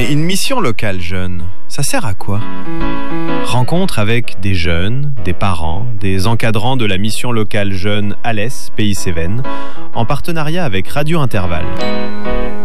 Mais une mission locale jeune, ça sert à quoi ? Rencontre avec des jeunes, des parents, des encadrants de la mission locale jeune Alès, Pays Cévennes, en partenariat avec Radio Intervalle.